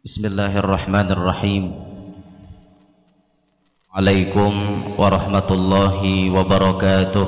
Bismillahirrahmanirrahim. Assalamualaikum warahmatullahi wabarakatuh.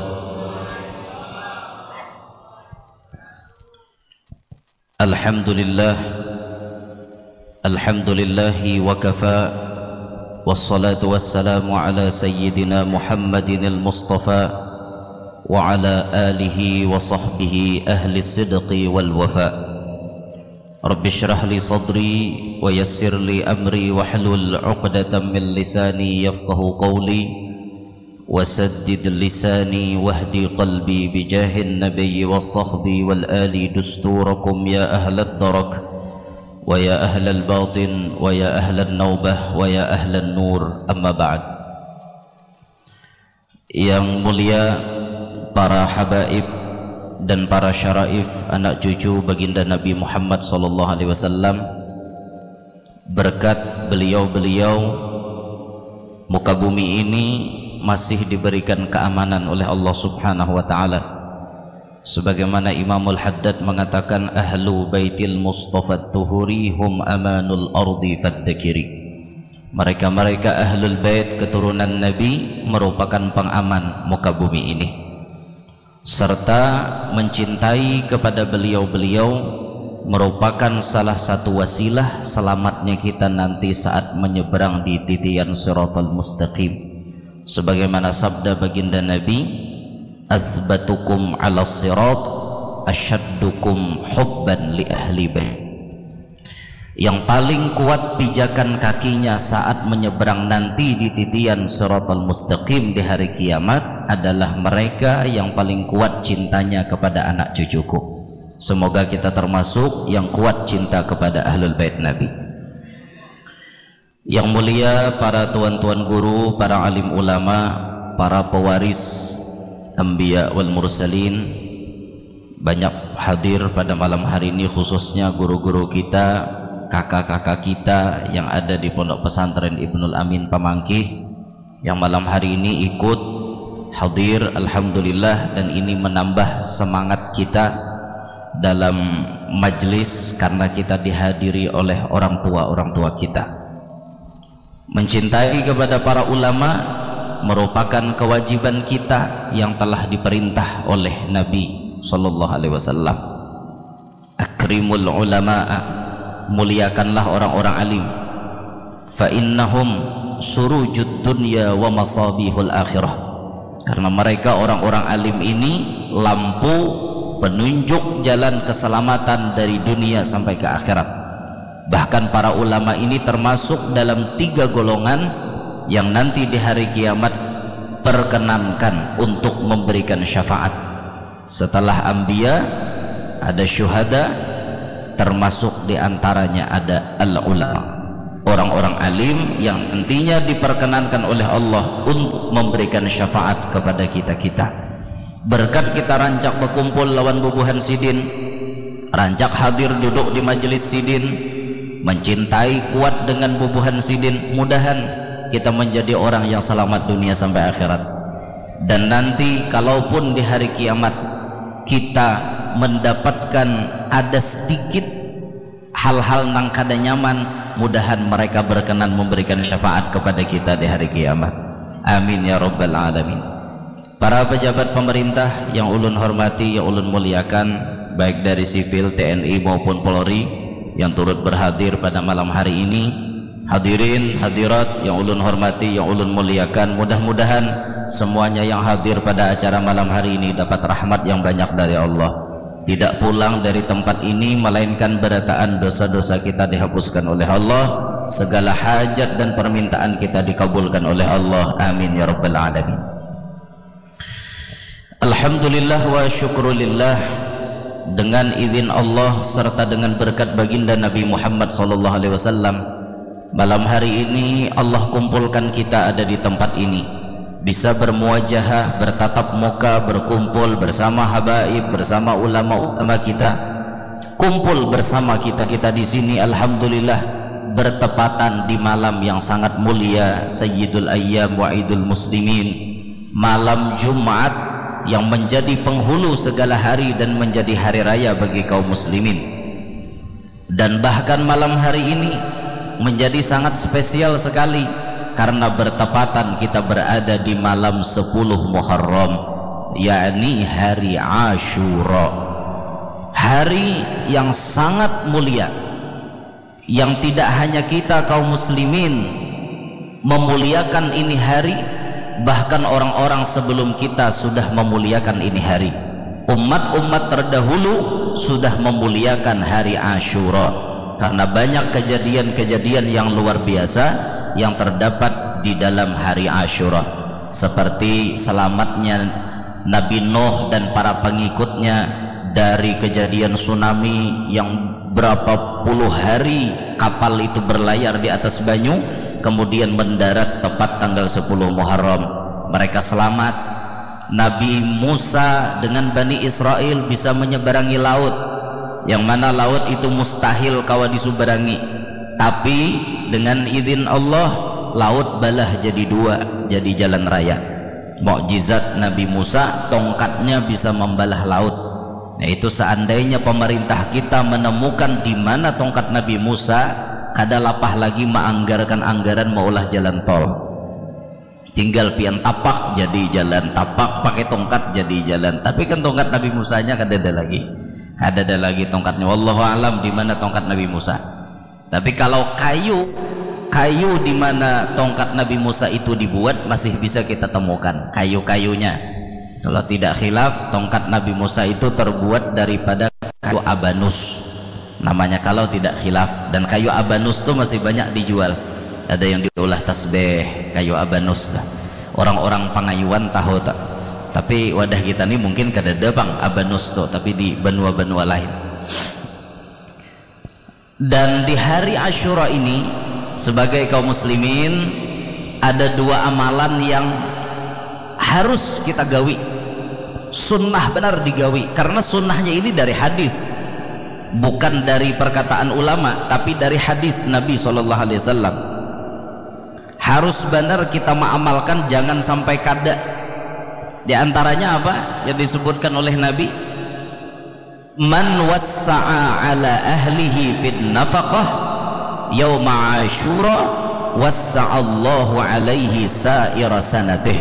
Alhamdulillah, alhamdulillahi wa kafa, wassalatu wassalamu ala sayyidina Muhammadin al-Mustafa wa ala alihi wa sahbihi ahli sidqi wal wafa. Rabbi syrah li sadri wa yassir li amri wahlul 'uqdatam min lisani yafqahu qawli wasaddid lisani wahdi qalbi bijahin nabiyyi was sahbi wal ali dusturakum ya ahlad darak wa ya ahlal batin wa ya ahlan naubah wa ya ahlan nur, amma ba'd. Yang mulia para habaib dan para syaraif, anak cucu baginda Nabi Muhammad SAW, berkat beliau-beliau muka bumi ini masih diberikan keamanan oleh Allah Subhanahu wa ta'ala. Sebagaimana Imamul Haddad mengatakan, ahlu baitil Mustafa tuhuri hum amanul ardi faddakiri. Mereka-mereka ahlul bait keturunan Nabi merupakan pengaman muka bumi ini, serta mencintai kepada beliau-beliau merupakan salah satu wasilah selamatnya kita nanti saat menyeberang di titian Siratal Mustaqim. Sebagaimana sabda baginda Nabi, azbatukum ala sirat asyaddukum hubban li ahli bait. Yang paling kuat pijakan kakinya saat menyeberang nanti di titian Siratal Mustaqim di hari kiamat adalah mereka yang paling kuat cintanya kepada anak cucuku. Semoga kita termasuk yang kuat cinta kepada ahlul bait Nabi. Yang mulia para tuan-tuan guru, para alim ulama, para pewaris anbiya wal mursalin, banyak hadir pada malam hari ini, khususnya guru-guru kita, kakak-kakak kita yang ada di Pondok Pesantren Ibnul Amin Pamangkih yang malam hari ini ikut hadir, alhamdulillah. Dan ini menambah semangat kita dalam majlis karena kita dihadiri oleh orang tua kita. Mencintai kepada para ulama merupakan kewajiban kita yang telah diperintah oleh Nabi sallallahu alaihi wasallam. Akrimul ulama'a, muliakanlah orang-orang alim, fa innahum surujud dunya wa masabihul akhirah. Karena mereka orang-orang alim ini lampu penunjuk jalan keselamatan dari dunia sampai ke akhirat. Bahkan para ulama ini termasuk dalam 3 golongan yang nanti di hari kiamat perkenankan untuk memberikan syafaat. Setelah anbiya ada syuhada, termasuk diantaranya ada al-ulama, orang-orang alim yang nantinya diperkenankan oleh Allah untuk memberikan syafaat kepada kita-kita. Berkat kita rancak berkumpul lawan bubuhan sidin, rancak hadir duduk di majelis sidin, mencintai kuat dengan bubuhan sidin, mudahan kita menjadi orang yang selamat dunia sampai akhirat. Dan nanti kalaupun di hari kiamat kita mendapatkan ada sedikit hal-hal nang kada nyaman, mudahan mereka berkenan memberikan syafaat kepada kita di hari kiamat. Amin ya rabbal alamin. Para pejabat pemerintah yang ulun hormati, yang ulun muliakan, baik dari sipil, TNI maupun Polri yang turut berhadir pada malam hari ini, hadirin hadirat yang ulun hormati, yang ulun muliakan, mudah-mudahan semuanya yang hadir pada acara malam hari ini dapat rahmat yang banyak dari Allah, tidak pulang dari tempat ini melainkan berataan dosa-dosa kita dihapuskan oleh Allah, segala hajat dan permintaan kita dikabulkan oleh Allah. Amin ya rabbal alamin. Alhamdulillah wa syukrulillah, dengan izin Allah serta dengan berkat baginda Nabi Muhammad SAW, malam hari ini Allah kumpulkan kita ada di tempat ini, bisa bermuajahah, bertatap muka, berkumpul bersama habaib, bersama ulama-ulama kita, kumpul bersama kita di sini. Alhamdulillah, bertepatan di malam yang sangat mulia, Sayyidul Ayyam wa Idul Muslimin, malam Jumat yang menjadi penghulu segala hari dan menjadi hari raya bagi kaum muslimin. Dan bahkan malam hari ini menjadi sangat spesial sekali karena bertepatan kita berada di malam 10 Muharram, yakni hari Asyura, hari yang sangat mulia, yang tidak hanya kita kaum muslimin memuliakan ini hari, bahkan orang-orang sebelum kita sudah memuliakan ini hari. Umat-umat terdahulu sudah memuliakan hari Asyura karena banyak kejadian-kejadian yang luar biasa yang terdapat di dalam hari Asyura, seperti selamatnya Nabi Nuh dan para pengikutnya dari kejadian tsunami yang berapa puluh hari kapal itu berlayar di atas banyu, kemudian mendarat tepat tanggal 10 Muharram. Mereka selamat. Nabi Musa dengan Bani Israel bisa menyeberangi laut, yang mana laut itu mustahil kawa disuberangi, tapi dengan izin Allah laut balah jadi dua, jadi jalan raya. Mukjizat Nabi Musa, tongkatnya bisa membalah laut. Nah, itu seandainya pemerintah kita menemukan di mana tongkat Nabi Musa, kada lapah lagi menganggarkan anggaran maulah jalan tol. Tinggal pian tapak jadi jalan, tapak pakai tongkat jadi jalan. Tapi kan tongkat Nabi Musanya kada ada lagi, kada ada lagi tongkatnya. Wallahu alam di mana tongkat Nabi Musa. Tapi kalau kayu di mana tongkat Nabi Musa itu dibuat masih bisa kita temukan kayu-kayunya. Kalau tidak khilaf, tongkat Nabi Musa itu terbuat daripada kayu abanus namanya, kalau tidak khilaf. Dan kayu abanus itu masih banyak dijual. Ada yang diolah tasbih kayu abanus. Orang-orang Pangayuan tahu tak? Tapi wadah kita ini mungkin kada ada bang abanus tuh, tapi di benua-benua lain. Dan di hari Asyura ini sebagai kaum muslimin ada dua amalan yang harus kita gawi. Sunnah benar digawi, karena sunnahnya ini dari hadis, bukan dari perkataan ulama, tapi dari hadis Nabi SAW. Harus benar kita mengamalkan, jangan sampai kada. Di antaranya apa yang disebutkan oleh Nabi? Man wassa'a ala ahlihi fid nafaqah yauma Asyura wassa'allahu alaihi sa'ira sanatih.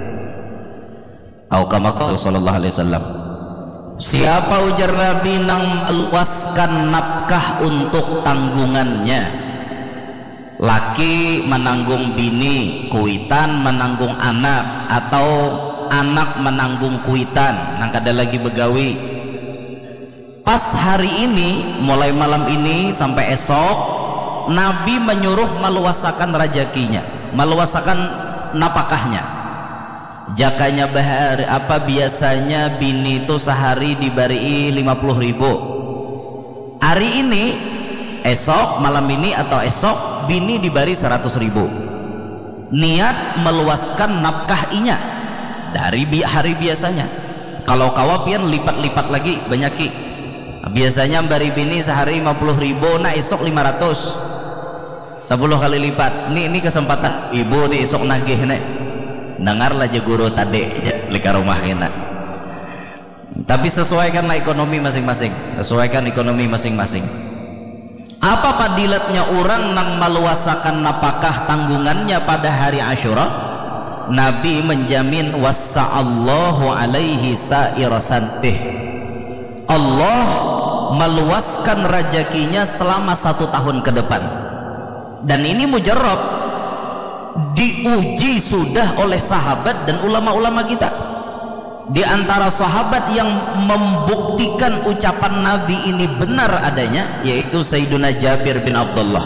Atau kama qala sallallahu alaihi wasallam, siapa ujar Nabi nang meluaskan nafkah untuk tanggungannya, laki menanggung bini kuitan, menanggung anak, atau anak menanggung kuitan, nang kada lagi begawi, pas hari ini mulai malam ini sampai esok Nabi menyuruh meluasakan rezekinya, meluasakan napakahnya. Jakanya bahar apa, biasanya bini itu sehari diberi 50.000. Hari ini, esok, malam ini atau esok, bini diberi 100.000. Niat meluaskan nafkah inya dari hari biasanya. Kalau kawapian lipat-lipat lagi banyaki. Biasanya beri bini sehari 50.000, nah esok 500, 10 kali lipat. Ini kesempatan ibu di esok nagih nih. Dengarlah je guru tadi ya, lika rumah kena. Tapi sesuaikanlah ekonomi masing-masing, sesuaikan ekonomi masing-masing. Apa fadilatnya orang nang meluasakan napakah tanggungannya pada hari Asyura? Nabi menjamin wassa'allahu alaihi sa'irasantih. Allah meluaskan rezekinya selama 1 tahun ke depan. Dan ini mujarrab, diuji sudah oleh sahabat dan ulama-ulama kita. Di antara sahabat yang membuktikan ucapan Nabi ini benar adanya, yaitu Sayyiduna Jabir bin Abdullah.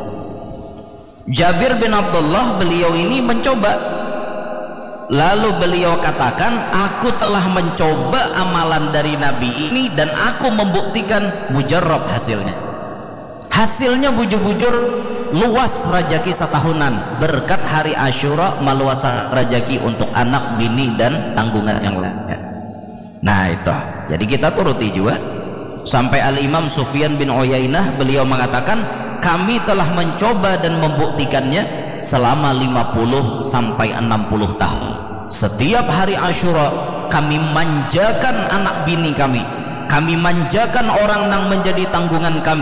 Jabir bin Abdullah, beliau ini mencoba, lalu beliau katakan, aku telah mencoba amalan dari Nabi ini dan aku membuktikan mujarrab hasilnya. Hasilnya bujur-bujur luas rezeki setahunan berkat hari Asyura, meluaskan rezeki untuk anak, bini, dan tanggungan yang lainnya. Nah itu, jadi kita turuti juga. Sampai Al-Imam Sufyan bin Uyainah, beliau mengatakan, kami telah mencoba dan membuktikannya selama 50 sampai 60 tahun. Setiap hari Asyura kami manjakan anak bini kami manjakan orang yang menjadi tanggungan kami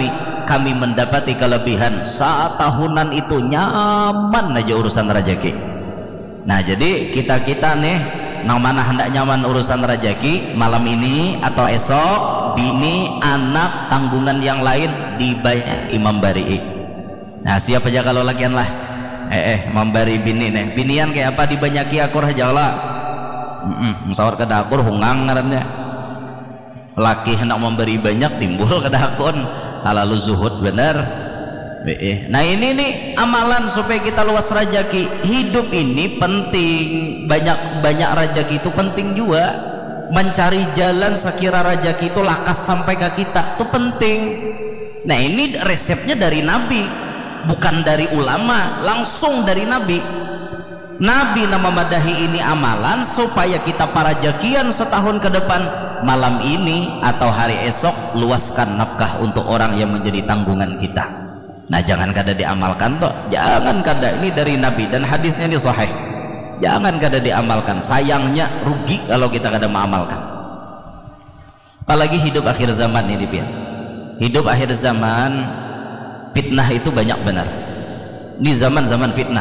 kami mendapati kelebihan satahunan itu nyaman aja urusan rezeki. Nah jadi kita nih nang mana hendak nyaman urusan rezeki malam ini atau esok, bini, anak, tanggungan yang lain dibayar Imam Bari'i. Nah siapa aja kalau lakian lah memberi bini nih, binian kayak apa dibanyaki akur aja lah. Musawar ke dakur hungang ngarannya. Laki hendak memberi banyak timbul ke dakon, lalu zuhud bener. Nah ini nih amalan supaya kita luas rezeki. Hidup ini penting, banyak rezeki itu penting juga. Mencari jalan sekira rezeki itu lakas sampai ke kita itu penting. Nah ini resepnya dari Nabi, bukan dari ulama, langsung dari Nabi. Nabi nama madahi ini amalan supaya kita para jakian setahun ke depan, malam ini atau hari esok luaskan nafkah untuk orang yang menjadi tanggungan kita. Nah jangan kada diamalkan toh, jangan kada, ini dari Nabi dan hadisnya ini sahih. Jangan kada diamalkan, sayangnya rugi kalau kita kada mengamalkan. Apalagi hidup akhir zaman ini pian. Hidup akhir zaman fitnah itu banyak benar. Di zaman-zaman fitnah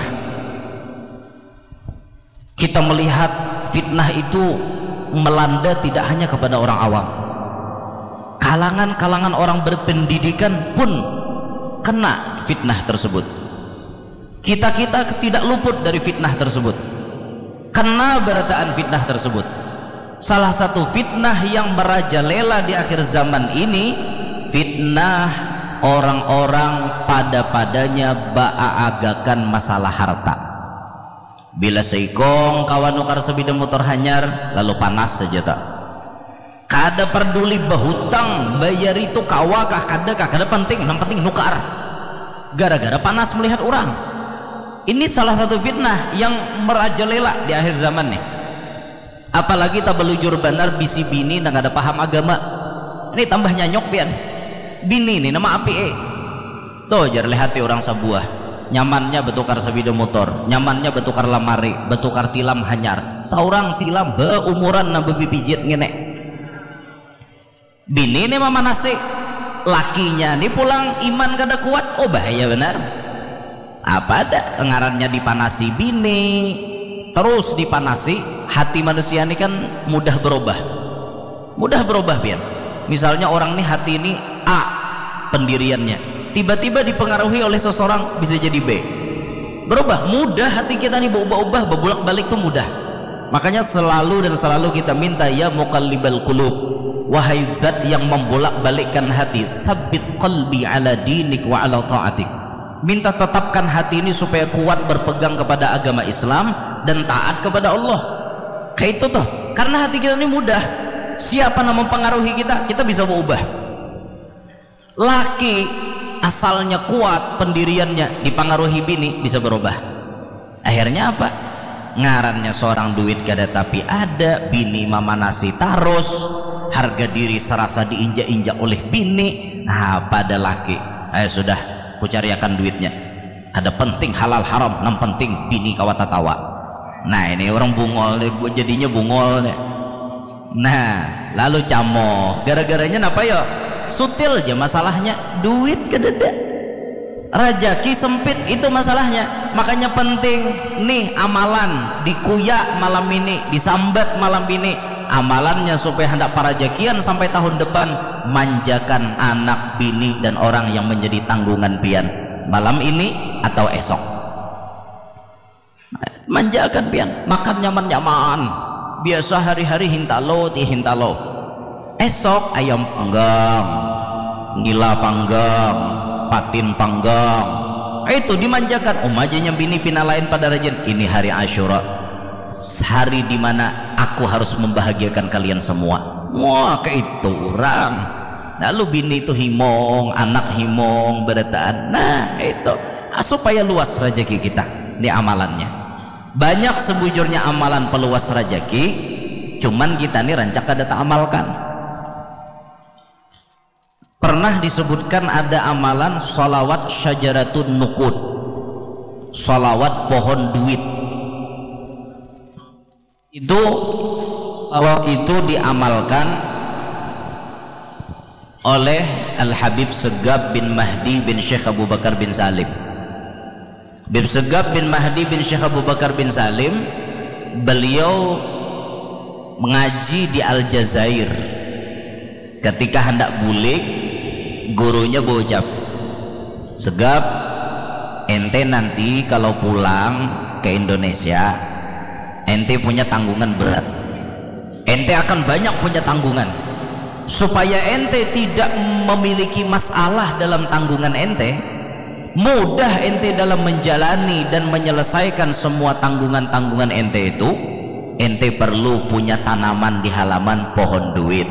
kita melihat fitnah itu melanda tidak hanya kepada orang awam, kalangan-kalangan orang berpendidikan pun kena fitnah tersebut. Kita tidak luput dari fitnah tersebut, kena berataan fitnah tersebut. Salah satu fitnah yang merajalela di akhir zaman ini, fitnah orang-orang pada-padanya baagakan masalah harta. Bila seikong kawan nukar sebidang motor hanyar lalu panas saja tak, kada peduli bahutang bayar itu kawakah kada penting, yang penting nukar gara-gara panas melihat orang. Ini salah satu fitnah yang merajalela di akhir zaman nih. Apalagi tak belujur benar bisi bini dan ada paham agama, ini tambah nyanyok pian bini ini nama api tuh jar lihati orang sebuah nyamannya betukar sebidang motor, nyamannya betukar lamari, betukar tilam hanyar, seorang tilam beumuran na bebipijit ngene. Bini ini mama nasi, lakinya ini pulang iman kada kuat, oh bahaya benar. Apa ada ngarannya dipanasi bini, terus dipanasi. Hati manusia ini kan mudah berubah pian. Misalnya orang ini hati ini A pendiriannya, tiba-tiba dipengaruhi oleh seseorang bisa jadi B, berubah mudah. Hati kita nih berubah-ubah, berbulak balik tuh mudah. Makanya selalu kita minta ya muqallibal qulub, wahai zat yang membolak balikkan hati, sabbit qalbi ala dinik wa ala ta'atik. Minta tetapkan hati ini supaya kuat berpegang kepada agama Islam dan taat kepada Allah. Kayak itu toh, karena hati kita ini mudah. Siapa yang mempengaruhi kita bisa berubah. Laki asalnya kuat pendiriannya, dipengaruhi bini bisa berubah. Akhirnya apa? Ngarannya seorang duit kada tapi ada, bini mama nasi tarus, harga diri serasa diinjak-injak oleh bini. Nah pada laki, ayo sudah kucariakan duitnya, kada penting halal haram, yang penting bini kawat tawa. Nah ini orang bungol deh, jadinya bungol deh. Nah lalu camo, gara-garanya apa ya? Sutil aja masalahnya, duit kededa, rezeki sempit itu masalahnya. Makanya penting nih amalan dikuyak malam ini, disambat malam ini amalannya supaya hendak para jakian sampai tahun depan manjakan anak, bini dan orang yang menjadi tanggungan pian malam ini atau esok. Manjakan pian, makan nyaman-nyaman biasa, hari-hari hintalo esok ayam panggang, nila panggang, patin panggang, itu dimanjakan. Umajanya bini pina lain pada rajin, ini hari Asyura, hari dimana aku harus membahagiakan kalian semua. Wah kayak itu orang. Lalu bini itu himong, anak himong berataan. Nah itu supaya luas rezeki kita. Ini amalannya banyak. Sebujurnya amalan peluas rezeki, cuman kita nih rancak kada tak amalkan. Pernah disebutkan ada amalan sholawat syajaratun nuqud, sholawat pohon duit. Itu kalau itu diamalkan oleh Al-Habib Segab bin Mahdi bin Syekh Abu Bakar bin Salim. Habib Segab bin Mahdi bin Syekh Abu Bakar bin Salim, beliau mengaji di Aljazair. Ketika hendak bulik, gurunya berucap, Segab, ente nanti kalau pulang ke Indonesia, ente punya tanggungan berat, ente akan banyak punya tanggungan. Supaya ente tidak memiliki masalah dalam tanggungan ente, mudah ente dalam menjalani dan menyelesaikan semua tanggungan-tanggungan ente itu, ente perlu punya tanaman di halaman pohon duit.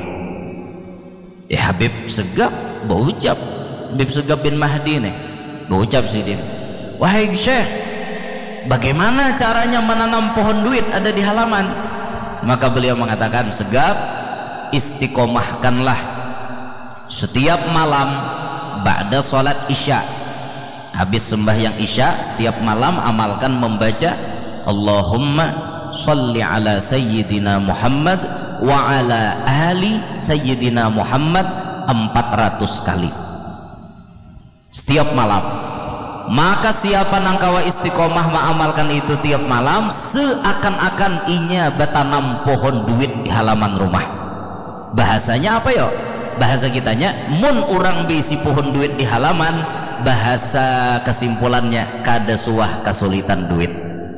Ya Habib Segab berucap, Habib Segab bin Mahdi nih berucap sidin, wahai Syekh, bagaimana caranya menanam pohon duit ada di halaman? Maka beliau mengatakan, Segab, istiqomahkanlah setiap malam ba'da salat isya, habis sembahyang isya setiap malam amalkan membaca Allahumma sholli ala sayyidina Muhammad wa ala ahli sayyidina Muhammad 400 kali setiap malam. Maka siapa nangkawa istiqomah mengamalkan itu tiap malam, seakan-akan inya bertanam pohon duit di halaman rumah. Bahasanya apa yo? Bahasa kitanya, mun orang bisi pohon duit di halaman, bahasa kesimpulannya kada suah kesulitan duit.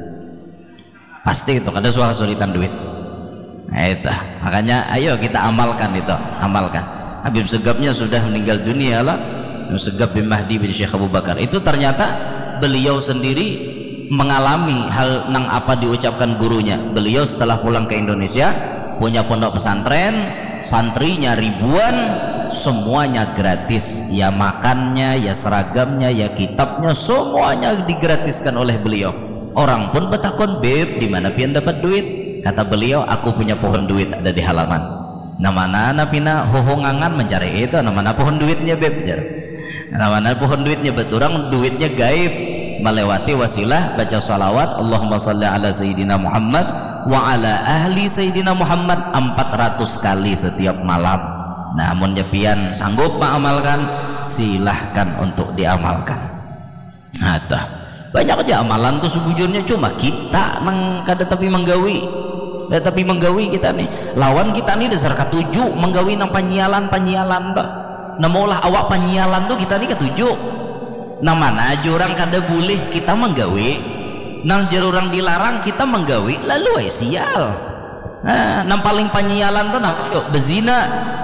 Pasti itu kada suah kesulitan duit. Nah, itu makanya ayo kita amalkan itu, amalkan. Habib Segabnya sudah meninggal dunia lah, Segab bin Mahdi bin Syekh Abu Bakar. Itu ternyata beliau sendiri mengalami hal nang apa diucapkan gurunya. Beliau setelah pulang ke Indonesia punya pondok pesantren, santrinya ribuan, semuanya gratis, ya makannya, ya seragamnya, ya kitabnya, semuanya digratiskan oleh beliau. Orang pun bertakon, Beb, di mana pian dapat duit? Kata beliau, aku punya pohon duit ada di halaman. Namana pina hohongangan mencari itu, namana pohon duitnya, Beb. Namana pohon duitnya, beturang duitnya gaib, melewati wasilah baca salawat Allahumma sholli ala sayyidina Muhammad wa ala ahli sayyidina Muhammad 400 kali setiap malam. Namun jepian sanggup mengamalkan, silahkan untuk diamalkan. Nah, banyak aja amalan tuh sebujurnya, cuma kita nang kada tapi menggawi. Tapi menggawi kita nih, lawan kita nih dasar ketujuh menggawi nang panyialan tuh. Namulah awak panyialan tuh kita nih ketujuh. Nang mana jurang kada boleh kita menggawi, nang jarurang dilarang kita menggawi, lalu ay sial. Nah, nang paling panyialan tuh nang bezina.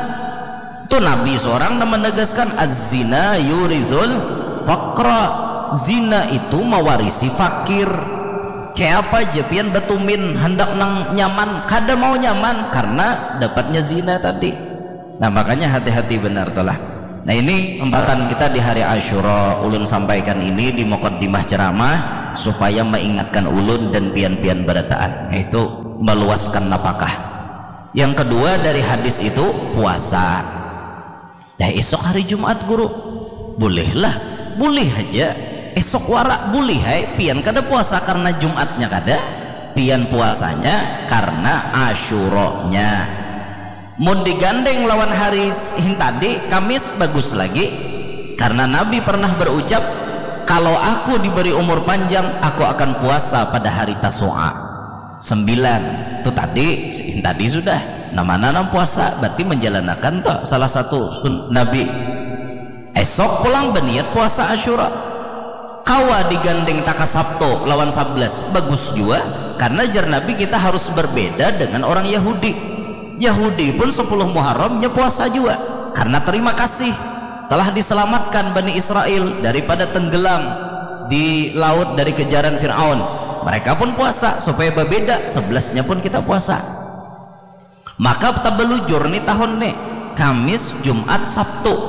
Tuh Nabi seorang yang menegaskan az-zina yurizul faqra. Zina itu mewarisi fakir. Kayak apa jepian betumin hendak nang nyaman, kada mau nyaman karena dapatnya zina tadi. Nah makanya hati-hati benar telah. Nah ini empatan kita di hari Asyura, ulun sampaikan ini di muqaddimah ceramah supaya mengingatkan ulun dan pian-pian berataan, yaitu meluaskan napakah. Yang kedua dari hadis itu puasa. Ya esok hari Jumat guru, bolehlah, boleh aja. Esok warak boleh hai, pian kada puasa karena Jumatnya kada, pian puasanya karena Asyuranya. Mun digandeng lawan hari tadi Kamis bagus lagi, karena Nabi pernah berucap, kalau aku diberi umur panjang aku akan puasa pada hari Tasu'a 9. Itu tadi sudah nama puasa berarti menjalankan tuh salah satu Nabi. Esok pulang berniat puasa Asyura. Kawa digandeng taka Sabtu lawan 11 bagus juga, karena jar Nabi kita harus berbeda dengan orang Yahudi. Yahudi pun 10 Muharramnya puasa juga, karena terima kasih telah diselamatkan Bani Israel daripada tenggelam di laut dari kejaran Fir'aun. Mereka pun puasa supaya berbeda, 11-nya pun kita puasa. Maka tabelujur nih tahun nih Kamis, Jumat, Sabtu.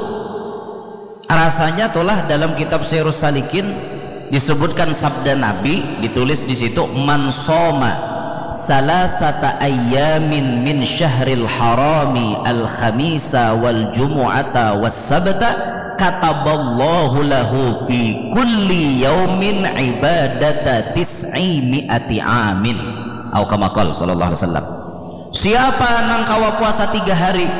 Rasanya tolah dalam kitab Syairus Salikin disebutkan sabda Nabi, ditulis di situ, man soma salasata ayyamin min syahril harami al khamisa wal jumu'ata was sabata kataballahu lahu fi kulli yaumin ibadata tis'i mi'ati amin atau kama qala sallallahu alaihi wasallam. Siapa nang kawa puasa 3 hari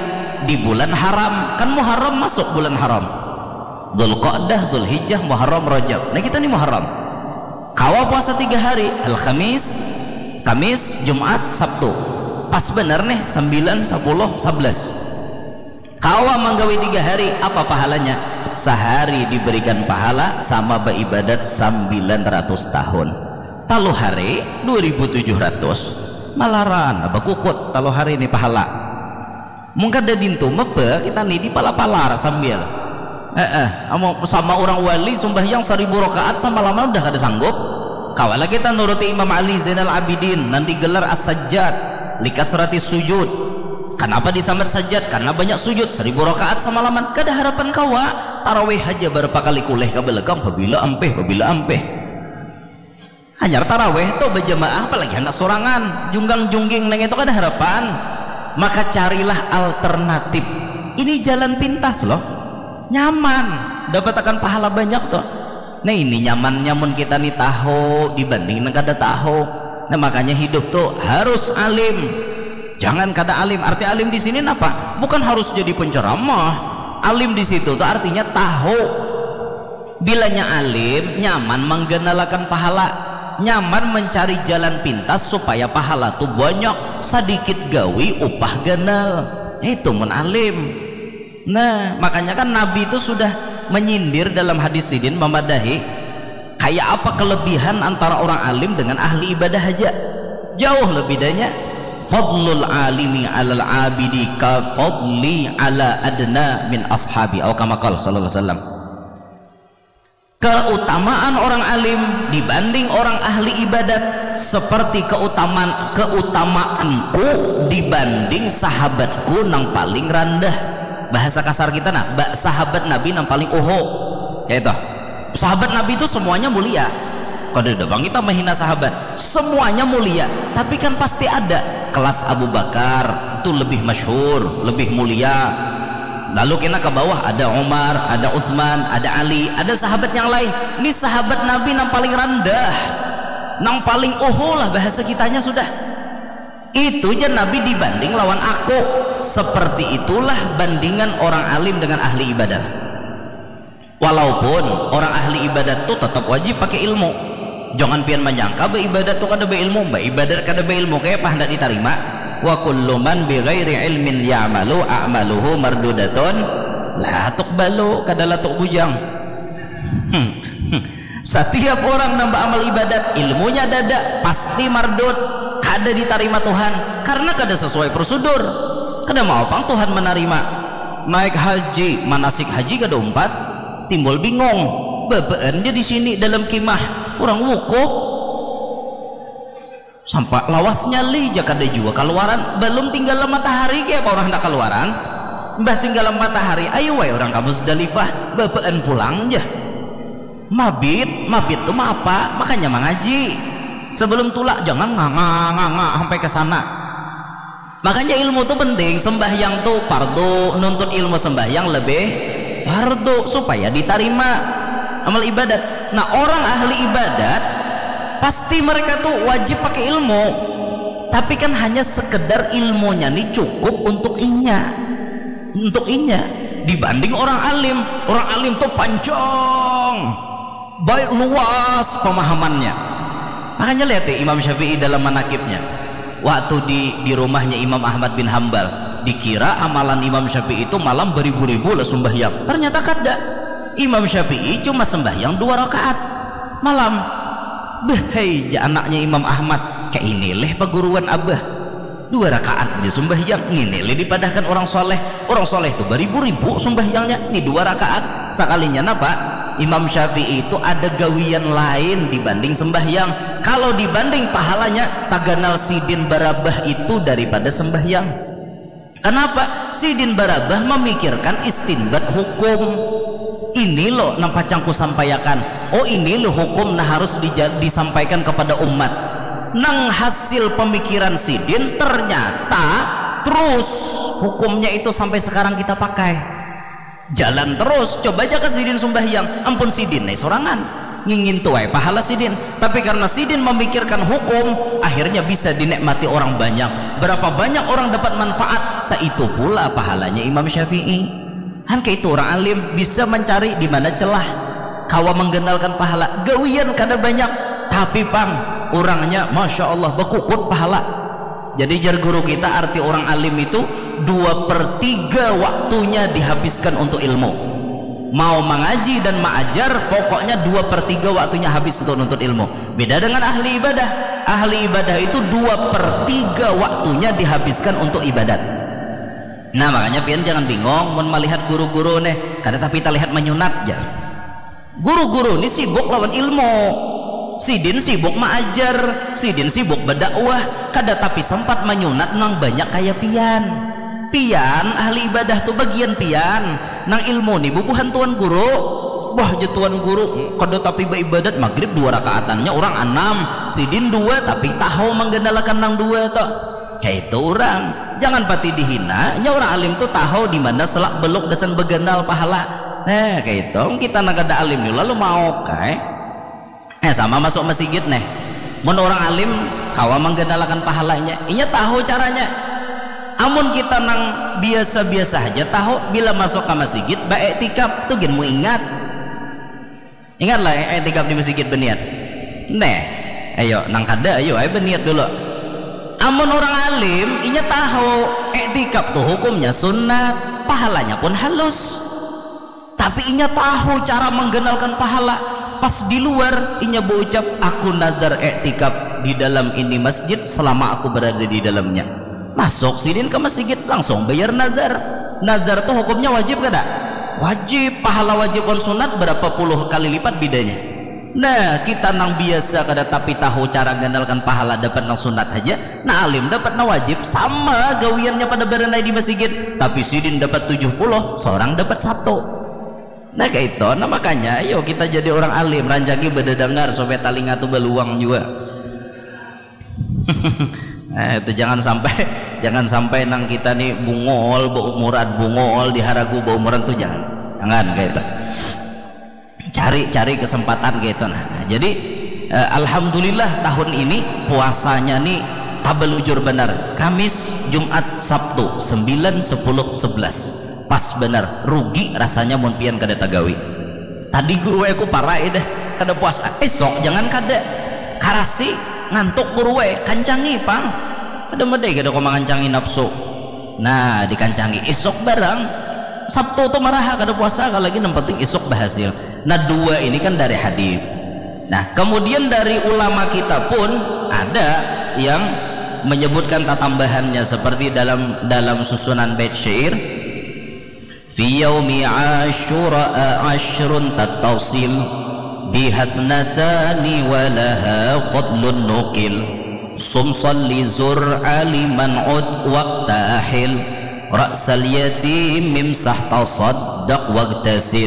di bulan haram. Kan Muharram masuk bulan haram, Dzulqa'dah, Dzulhijjah, Muharram, Rajab. Nah kita nih Muharram. Kawa puasa 3 hari, Kamis, Jumat, Sabtu. Pas bener nih 9, 10, 11. Kawa manggawi 3 hari, apa pahalanya? Sehari diberikan pahala sama beribadat 900 tahun. Talu hari 2700. Malaran, apa kukut talu hari ini pahala. Mungkin ada dintu mepe kita nih di pala-palar sambil. Sama orang wali sembahyang 1000 rakaat sama lama udah kada sanggup. Kawala kita nuruti Imam Ali Zainal Abidin nanti gelar as-sajjad likasrati sujud. Kenapa disambat sajjad? Karena banyak sujud. 1000 rakaat semalaman. Kada harapan kawa tarawih aja berapa kali kuleh kabelekam babila ampeh. Hanya tarawih tuh berjamaah apalagi anak sorangan junggang-jungging neng itu kada harapan. Maka carilah alternatif. Ini jalan pintas loh, nyaman, dapat akan pahala banyak tuh. Nah ini nyamannya mun kita nih tahu dibanding kada tahu. Nah makanya hidup tuh harus alim. Jangan kada alim. Arti alim di sini apa? Bukan harus jadi penceramah. Alim di situ tuh artinya tahu. Bilanya alim, nyaman menggenalakan pahala, nyaman mencari jalan pintas supaya pahala tuh banyak, sedikit gawi upah ganal. Itu mun alim. Nah makanya kan Nabi itu sudah menyindir dalam hadis sidin memadahi kayak apa kelebihan antara orang alim dengan ahli ibadah aja. Jauh lebih bedanya. Fadlul alimi alal abidi ka fadli ala adna min ashabi atau kama qala sallallahu alaihi wasallam. Keutamaan orang alim dibanding orang ahli ibadat seperti keutamaanku dibanding sahabatku nang paling rendah. Bahasa kasar kita sahabat Nabi nang paling kayak itu. Sahabat Nabi itu semuanya mulia. Kada ada bang kita menghina sahabat, semuanya mulia. Tapi kan pasti ada kelas Abu Bakar itu lebih masyhur, lebih mulia. Lalu kita ke bawah ada Umar, ada Utsman, ada Ali, ada sahabat yang lain. Ini sahabat Nabi nang paling rendah, nang paling lah bahasa kitanya sudah. Itu aja Nabi dibanding lawan aku. Seperti itulah bandingan orang alim dengan ahli ibadah. Walaupun orang ahli ibadat tuh tetap wajib pakai ilmu. Jangan pian menyangka beribadat tuh kada beilmu, beribadat kada beilmu kayak apa hendak diterima. Wa kullu man bighairi ilmin ya'malu a'maluhu mardudatun la tuqbalu, kada la tuqbujang. Setiap orang nambah amal ibadat ilmunya dada pasti mardut, kada diterima Tuhan karena kada sesuai prosedur. Kada mau pang Tuhan menerima. Naik haji, manasik haji kada umpat, timbul bingung. Bebeen dia di sini dalam kimah orang wukuf sampai lawasnya lija kada juga keluaran, belum tinggal matahari kayak apa orang hendak keluaran. Mbah tinggal matahari, ayo wae orang kamu Musdalifah, bebeen pulang aja. Mabit tuh mah apa? Makanya mengaji sebelum tulak jangan nganga sampai ke sana. Makanya ilmu tuh penting. Sembahyang tuh fardu, nuntut ilmu sembahyang lebih fardu supaya diterima amal ibadat. Nah orang ahli ibadat pasti mereka tuh wajib pakai ilmu, tapi kan hanya sekedar ilmunya nih cukup untuk inya dibanding orang alim tuh panjang, baik luas pemahamannya. Makanya lihat ya Imam Syafi'i dalam manakibnya waktu di rumahnya Imam Ahmad bin Hambal, dikira amalan Imam Syafi'i itu malam beribu-ribu lah sembahyang, ternyata kada. Imam Syafi'i cuma sembahyang 2 rakaat malam. Hei anaknya Imam Ahmad kayak inilah peguruan abah, 2 rakaat dia sembahyang, inilah dipadahkan orang soleh itu beribu-ribu sembahyangnya, ini 2 rakaat sekalinya. Napa Imam Syafi'i itu ada gawian lain dibanding sembahyang. Kalau dibanding pahalanya taganal Sidin Barabah itu daripada sembahyang. Kenapa? Sidin Barabah memikirkan istinbat hukum. Ini loh nampak cangku sampaikan, oh ini loh hukum nah harus disampaikan kepada umat. Nang hasil pemikiran Sidin ternyata terus hukumnya itu sampai sekarang kita pakai, jalan terus. Coba aja ke Sidin sembahyang, ampun Sidin nih sorangan ngingin tuai pahala sidin, tapi karena sidin memikirkan hukum akhirnya bisa dinikmati orang banyak. Berapa banyak orang dapat manfaat, seitu pula pahalanya Imam Syafi'i. Han itu orang alim bisa mencari di mana celah kawa menggenalkan pahala. Gawian kada banyak tapi pang orangnya masya Allah bekukut pahala. Jadi jar guru kita arti orang alim itu 2/3 waktunya dihabiskan untuk ilmu. Mau mengaji dan mengajar pokoknya 2/3 waktunya habis untuk nuntut ilmu. Beda dengan ahli ibadah. Ahli ibadah itu 2/3 waktunya dihabiskan untuk ibadat. Nah makanya pian jangan bingung melihat guru-guru nih kada tapi kita lihat menyunat ya. Guru-guru ini sibuk lawan ilmu, sidin sibuk mengajar, sidin sibuk berdakwah, kada tapi sempat menyunat nang banyak kayak pian. Pian ahli ibadah tuh bagian pian nang ilmu nih bubuhan tuan guru. Wah tuan guru kada tapi beribadat maghrib 2 rakaatannya orang 6, sidin 2 tapi tahu menggendalakan nang 2 toh. Kayak itu orang jangan pati dihina nya orang alim tuh tahu di mana selak beluk desan begenal pahala. Nah kayak itu kita nak ada alim nih lalu mau kayak sama masuk masjid nih mun orang alim kawa menggendalakan pahalanya inya tahu caranya. Amun kita nang biasa-biasa aja tahu bila masuk ke masjid iktikaf tuh genmu ingatlah iktikaf di masjid beniat neh ayo nang kada ayo beniat dulu. Amun orang alim inya tahu iktikaf tuh hukumnya sunat pahalanya pun halus tapi inya tahu cara menggenalkan pahala. Pas di luar inya berucap aku nazar iktikaf di dalam ini masjid selama aku berada di dalamnya. Masuk sidin ke masjid langsung bayar nazar. Nazar tuh hukumnya wajib kada? Wajib. Pahala wajib on sunat berapa puluh kali lipat bedanya. Nah kita nang biasa kada tapi tahu cara ganalkan pahala dapat nang sunat aja. Nah alim dapat nang wajib sama gawiannya pada berenai di masjid. Tapi sidin dapat 70, seorang dapat 1. Nah kayak itu. Nah makanya ayo kita jadi orang alim ranjaki berdengar supaya talinga tuh beluang juga. Itu jangan sampai nang kita nih bungol beumuran bungol diharagu beumuran tuh jangan kayak itu. Cari kesempatan kayak itu. Nah jadi alhamdulillah tahun ini puasanya nih tabelujur benar. Kamis, Jumat, Sabtu 9, 10, 11 pas benar. Rugi rasanya mun pian kada tagawi. Tadi guru aku parah dah kada puasa. Esok jangan kada karasi ngantuk guru kancangi pang ada medai kada kau mangancangi nafsu. Nah dikancangi esok barang Sabtu tuh marah kada puasa kalau lagi yang penting esok berhasil. Nah 2 ini kan dari hadis. Nah kemudian dari ulama kita pun ada yang menyebutkan tambahannya seperti dalam susunan bait syair fi yaumi asyura ashrun tattausil bihasnatani walaha fadlun nukil sum salli zur aliman ud waqtahil ra'sal yatim mimsah tasaddaq waqtasil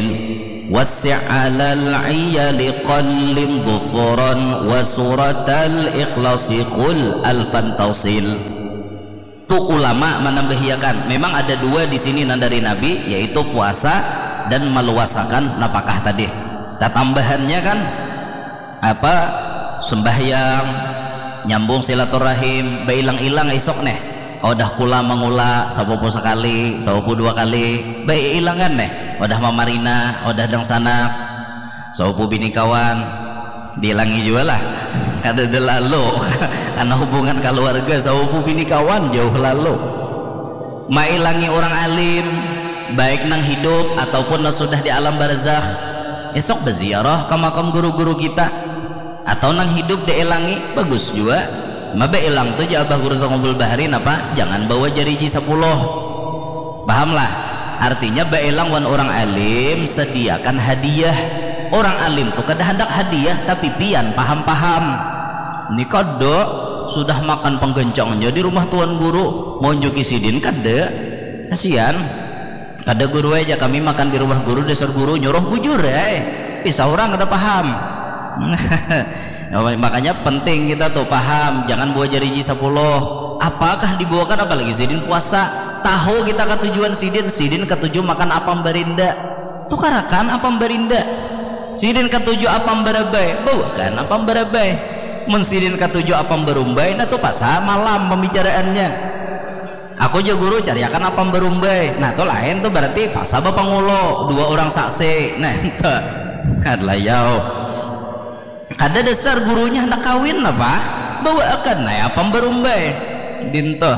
wasi'alal iyali qallim dhufuran wa suratal ikhlasi qul alfan tausil. Tuh ulama menambahiakan memang ada 2 di sini dari Nabi yaitu puasa dan meluasakan napakah tadi. Tambahannya kan apa sembahyang nyambung silaturahim bailang-ilang esok nih kau dah kula mengula sapopo sekali sapopo 2 kali baik ilangan nih udah mamarina udah dang sana sapopo bini kawan dilangi juga lah kada ada lalu karena hubungan keluarga sapopo bini kawan jauh lalu mailangi orang alim baik nang hidup ataupun nang sudah di alam barzakh. Esok berziarah ke makam guru-guru kita atau nang hidup dielangi bagus juga. Mabe elang tuh jabah guru ngobrol baharin apa jangan bawa jariji 10. Pahamlah artinya baelang wan orang alim sediakan hadiah. Orang alim tuh kada hendak hadiah tapi pian paham-paham ni kada sudah makan penggencong aja di rumah tuan guru mau njuki sidin kada kasihan. Kada guru aja kami makan di rumah guru dasar guru nyuruh bujur pisah orang kada paham. Makanya penting kita tuh paham jangan bawa jariji 10. Apakah dibawakan apalagi sidin puasa tahu kita ketujuan sidin ketujuan makan apa berinda tukarakan apa berinda sidin ketujuh apam berabai bukan apam berabai mun sidin ketujuh apam berumbai nah tuh pasal malam pembicaraannya aku juga guru cari akan apam berumbai nah tuh lain tuh berarti pasal bapak ngulo dua orang saksi nah itu adalah yau ada dasar gurunya hendak kawin apa bawa akan nah apam berumbai dinto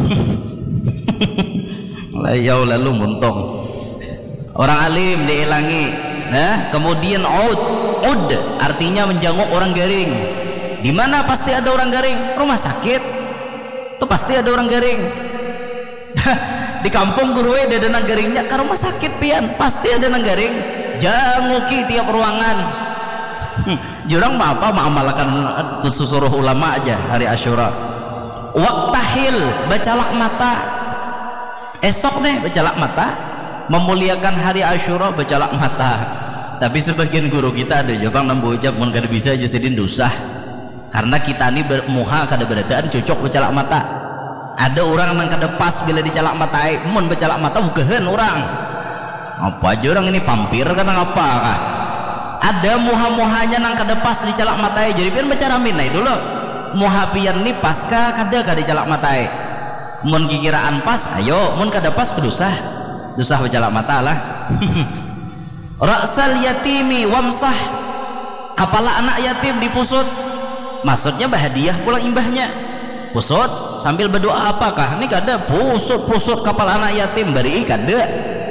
layau lalu muntong orang alim diilangi. Nah, kemudian ud artinya menjenguk orang garing. Di mana pasti ada orang garing? Rumah sakit. Itu pasti ada orang garing. Di kampung guru ada nang garingnya ke rumah sakit pian, pasti ada nang garing. Janguki tiap ruangan. Jurang mah apa mengamalkan suruh ulama aja hari Asyura. Waktahil bacalak mata. Esok nih bacalak mata. Memuliakan hari Asyura bacalak mata. Tapi sebagian guru kita ada jawab nambu ucap mun kada bisa aja sedin dosa karena kita ini muha kada berataan cocok bacalak mata. Ada orang nang kada pas bila dicalak mata mun bacalak mata bukeun orang apa aja orang ini pampir kan apa kah ada muha-muhanya nang kada pas dicalak mata jadi pian baca ramin nah itu loh muha pian ni pas kah kada dicalak mata mun kikiraan pas ayo mun kada pas dosa bacalak mata lah. Ra'sal yatimi wamsah kepala anak yatim dipusut maksudnya bahadiah pulang imbahnya pusut sambil berdoa apakah ini kada pusut kepala anak yatim bari kada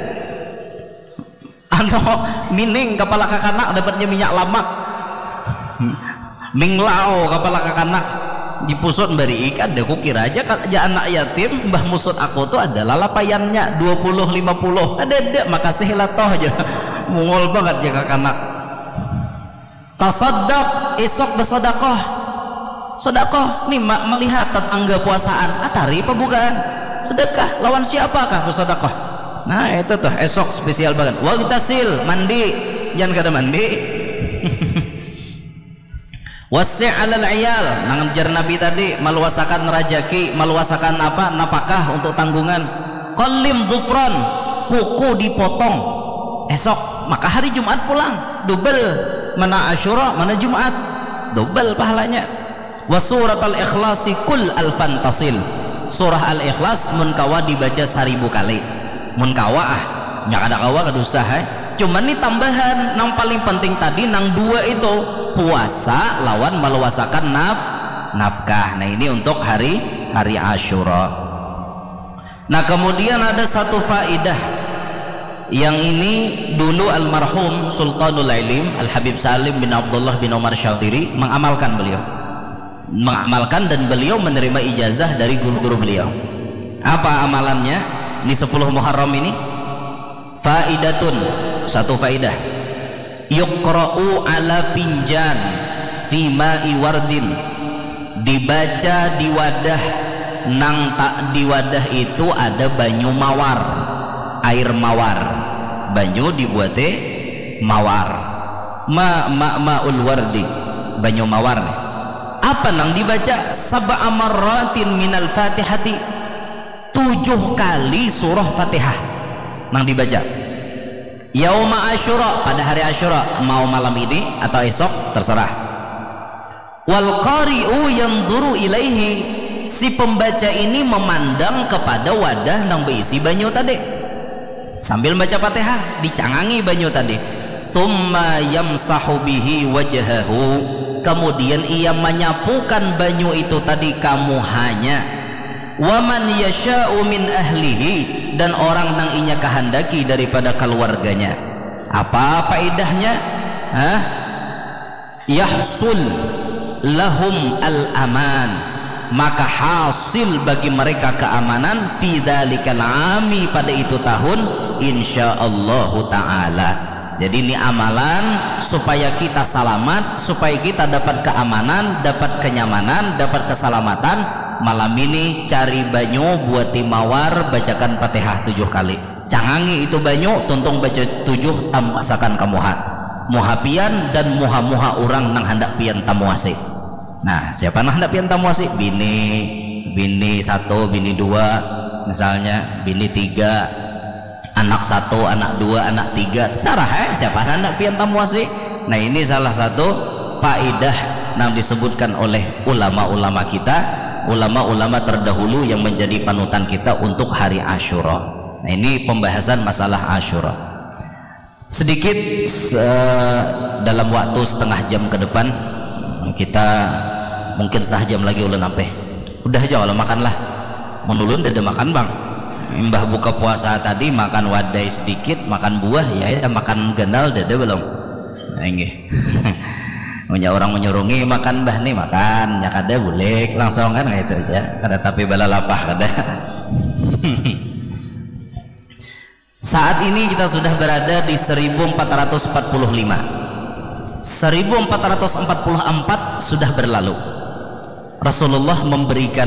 mining kepala kakanak dapatnya minyak lamak minglao kepala kakanak dipusut bari ikan deh kukira aja anak yatim mbah musut aku tuh adalah lapayannya 20-50 ada makasih lah toh aja mungol banget ya kakanak tasaddaq esok bersodakoh sodakoh nih melihat tetangga puasaan atari apa bukan sedekah lawan siapakah bersodakoh nah itu tuh esok spesial banget wagtasil mandi jangan kada mandi wasi' alal iyal nangjar nabi tadi meluasakan rajaki meluasakan apa napakah untuk tanggungan qallim dhufran kuku dipotong esok maka hari Jumat pulang double mana Asyura mana Jumat double pahalanya wa surat al-ikhlasi kul alfan tasil surah al-ikhlas mun kawa dibaca 1000 kali mun kawa nya kada kawa kada usah cuman nih tambahan nang paling penting tadi nang dua itu puasa lawan meluasakan nafkah nah ini untuk hari Asyura. Nah kemudian ada satu faidah yang ini dulu almarhum Sultanul Ilim Al-Habib Salim bin Abdullah bin Umar Syatiri mengamalkan dan beliau menerima ijazah dari guru-guru beliau. Apa amalannya di 10 Muharram ini? Faidatun, satu faidah. Yuqra'u ala pinjan fi ma'i wardin, dibaca di wadah nang tak di wadah itu ada banyu mawar, air mawar, banyu dibuate mawar, ma'ul wardi, banyu mawar nih. Apa nang dibaca? Sab'a marratin minal fatihati, 7 kali surah Fatihah nang dibaca. Yauma Asyura, pada hari Asyura, mau malam ini atau esok terserah. Wal qari'u yanzuru ilaihi, si pembaca ini memandang kepada wadah nang berisi banyu tadi sambil baca Fatihah, dicangangi banyu tadi. Summa yamsahu bihi wajhahu, kemudian ia menyapukan banyu itu tadi kamu hanya. Waman yasha'u min ahlihi, dan orang nang inya kehendaki daripada keluarganya. Apa faedahnya? Yahsul lahum al-aman, maka hasil bagi mereka keamanan fi dzalikal ami, pada itu tahun insyaallah taala. Jadi ini amalan supaya kita selamat, supaya kita dapat keamanan, dapat kenyamanan, dapat keselamatan. Malam ini cari banyu buat timawar, bacakan Fatihah 7 kali, cangangi itu banyu, tuntung baca 7 masakan kamuha muhapian dan muha-muha orang nang hendak pian tamuasi. Nah siapa nang hendak pian tamuasi? Bini 1, bini 2 misalnya, bini 3, anak 1, anak 2, anak 3, sarah siapa hendak pian tamuasi. Nah ini salah satu faedah yang disebutkan oleh ulama-ulama kita, ulama-ulama terdahulu yang menjadi panutan kita untuk hari Asyura. Nah ini pembahasan masalah Asyura. Sedikit dalam waktu setengah jam ke depan, kita mungkin setengah jam lagi ulun sampai. Udah aja kalau makanlah. Menulun udah makan bang. Mbah buka puasa tadi makan wadai sedikit, makan buah ya, makan gandal dada belum. Nah ini punya orang menyurungi makan bah nih makan ya kada boleh langsung kan gitu aja kada tapi bala lapah kada. Saat ini kita sudah berada di 1445. 1444 sudah berlalu. Rasulullah memberikan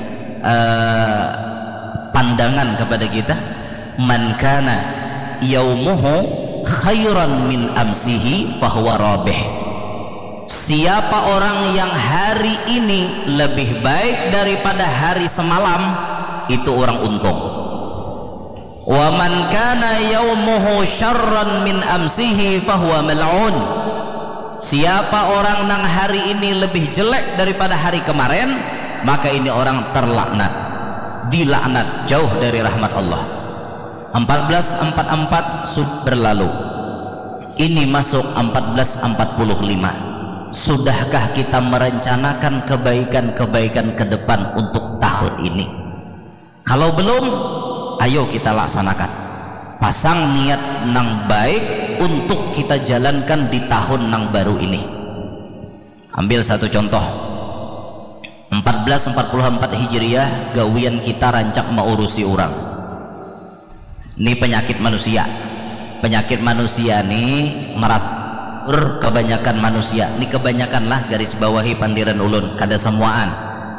pandangan kepada kita, man kana yaumuhu khairan min amsihi fahuwa rabih. Siapa orang yang hari ini lebih baik daripada hari semalam, itu orang untung. Wa man kana yaumuhu syarran min amsihi fahuwa mal'un. Siapa orang yang hari ini lebih jelek daripada hari kemarin, maka ini orang terlaknat, dilaknat, jauh dari rahmat Allah. 1444 sudah berlalu, ini masuk 1445. Sudahkah kita merencanakan kebaikan-kebaikan ke depan untuk tahun ini? Kalau belum, ayo kita laksanakan. Pasang niat nang baik untuk kita jalankan di tahun nang baru ini. Ambil satu contoh, 1444 Hijriah gawian kita rancak mengurusi orang. Ini penyakit manusia. Penyakit manusia nih merasa kebanyakan manusia. Ini kebanyakan lah garis bawahi pandiran ulun, kada semuaan.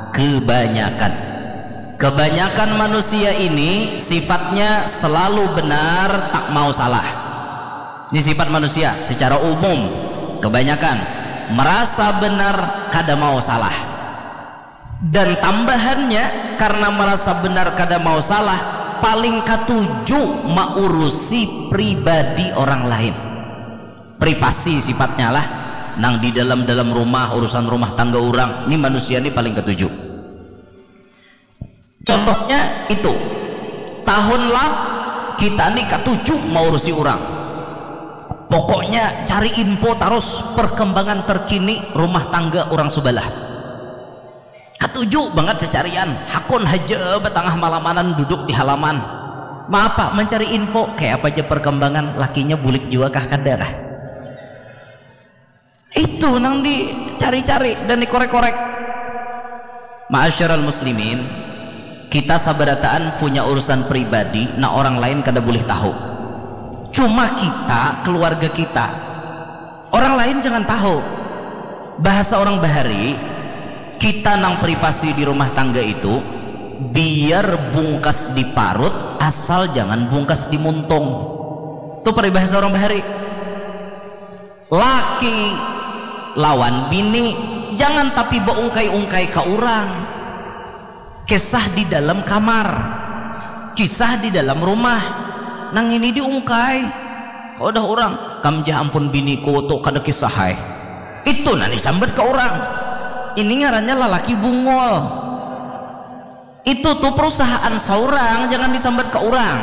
Kebanyakan manusia ini sifatnya selalu benar, tak mau salah. Ini sifat manusia secara umum. Kebanyakan merasa benar, kada mau salah. Dan tambahannya, karena merasa benar kada mau salah, paling ketujuh mengurusi pribadi orang lain. Privasi sifatnya lah, nang di dalam rumah, urusan rumah tangga orang. Ini manusia ini paling ketujuh. Contohnya itu, tahun lah kita nih ketujuh mau urusi orang. Pokoknya cari info terus perkembangan terkini rumah tangga orang sebelah. Ketujuh banget secarian, hakun haja betengah malamanan duduk di halaman. Apa mencari info kayak apa aja perkembangan lakinya bulik juga kah kada kah? Itu nang dicari-cari dan dikorek-korek. Ma'asyiral muslimin, kita sabarataan punya urusan pribadi, nah orang lain kada boleh tahu. Cuma kita, keluarga kita, orang lain jangan tahu. Bahasa orang bahari, kita nang privasi di rumah tangga itu biar bungkas di parut, asal jangan bungkas di muntung. Itu peribahasa orang bahari. Laki lawan bini jangan tapi beungkai-ungkai ke orang. Kisah di dalam kamar, kisah di dalam rumah, nang ini diungkai. Kalau udah orang kamjah ampun biniku tuh kada kisah hai, itu nanti sambat ke orang. Ini ngarannya lelaki bungol. Itu tuh perusahaan seorang, jangan disambat ke orang.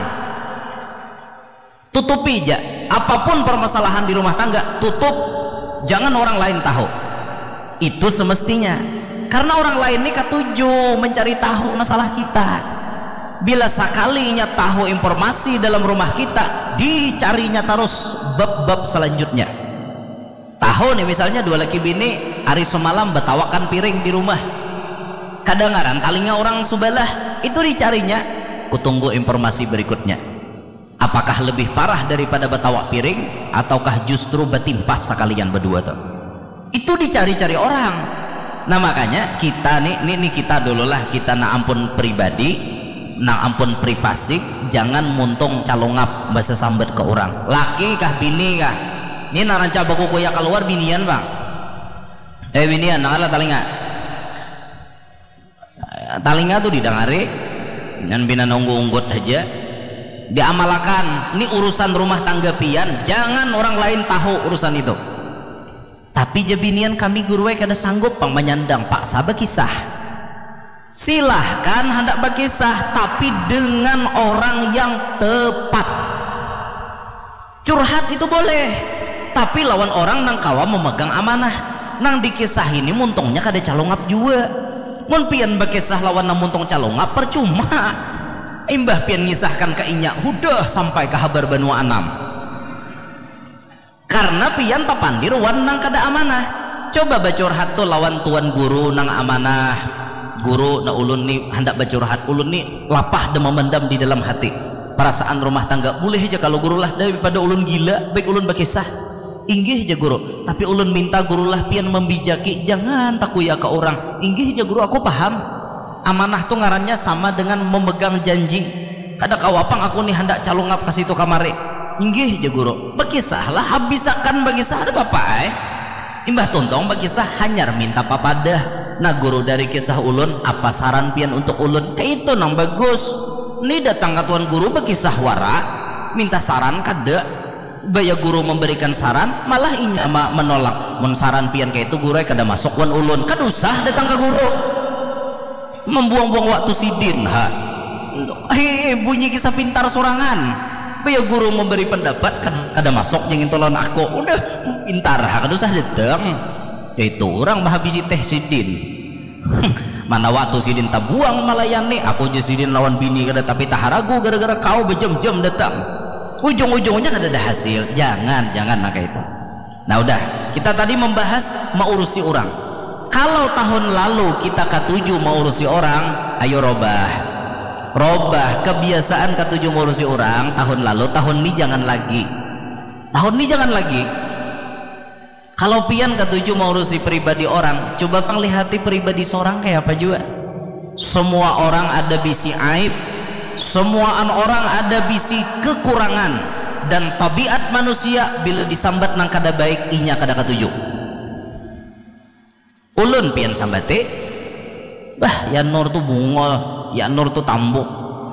Tutupi aja, apapun permasalahan di rumah tangga, tutup, jangan orang lain tahu. Itu semestinya. Karena orang lain ini ketujuh mencari tahu masalah kita. Bila sekalinya tahu informasi dalam rumah kita, dicarinya terus bab-bab selanjutnya. Tahu nih misalnya dua laki bini hari semalam betawakan piring di rumah, kadangaran talinga orang sebelah, itu dicarinya. Kutunggu informasi berikutnya. Apakah lebih parah daripada betawak piring, ataukah justru betimpas sekalian berdua tuh? Itu dicari-cari orang. Nah makanya kita nih kita dulu lah, kita nak ampun pribadi, nak ampun privasi, jangan muntung calongap bahasa sambat ke orang. Laki kah bini kah? Ini naranca baku kuya keluar binian bang. Binian nangala talinga. Talinga tuh didengari, dan bina nunggu unggut aja. Diamalkan. Ini urusan rumah tangga pian, jangan orang lain tahu urusan itu. Tapi jebinian kami guru kada sanggup pang menyandang paksa berkisah. Silahkan hendak berkisah, tapi dengan orang yang tepat. Curhat itu boleh, tapi lawan orang nang kawa memegang amanah. Nang dikisah ini muntungnya kada calongap juga. Mun pian berkisah lawan nang muntong calongap percuma. Imbah pian ngisahkan ke inya hudah sampai ke habar benua anam. Karena pian tapandir wan nang kada amanah. Coba bacurhat tuh lawan tuan guru nang amanah. Guru na ulun ni hendak bacurhat, ulun ni lapah dan memendam di dalam hati perasaan rumah tangga. Boleh aja kalau guru lah daripada ulun gila, baik ulun berkisah. Inggih aja guru, tapi ulun minta guru lah pian membijaki, jangan takuya ke orang. Inggih aja guru, aku paham. Amanah tuh ngarannya sama dengan memegang janji. Kada kawapang aku nih hendak calungap ke situ kamari. Inggih aja guru, berkisahlah, habisakan berkisah ada bapak Imbah tontong berkisah hanyar minta papadah. Nah guru dari kisah ulun, apa saran pian untuk ulun? Kayak itu nang bagus. Ini datang ke tuan guru berkisah wara, minta saran kada. Baya guru memberikan saran, malah inya menolak. Mun saran pian kayak itu guru kada masuk wan ulun. Kada usah datang ke guru. Membuang-buang waktu sidin ha. Bunyi kisah pintar sorangan. Baya guru memberi pendapat kada masuk yang intolon aku. Udah pintar ha, kada usah datang. Itu orang habisi teh sidin. Mana waktu sidin tak buang melayani, aku je sidin lawan bini kada tapi tak haragu gara-gara kau berjam-jam datang. Ujung-ujungnya kada ada hasil. Jangan maka itu. Nah udah, kita tadi membahas mau urusi orang. Kalau tahun lalu kita ketujuh mau urusi orang, ayo robah kebiasaan ketujuh mau urusi orang tahun lalu, tahun ini jangan lagi. Kalau pian ketujuh mau urusi pribadi orang, coba pang lihati pribadi seorang kayak apa juga. Semua orang ada bisi aib, semua orang ada bisi kekurangan, dan tabiat manusia bila disambat nang kada baik inya kada ketujuh. Ulun pian sambate, ya Nur tuh bungol, ya Nur tuh tambuk.